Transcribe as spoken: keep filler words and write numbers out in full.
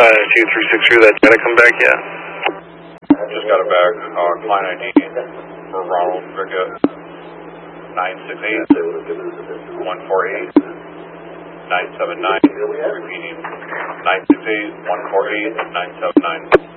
two three six three, that data come back yet? Just got it back on client I D for Ronald Rickett, nine six eight, one four eight, nine seven nine, repeating, nine six eight, one four eight, nine seven nine.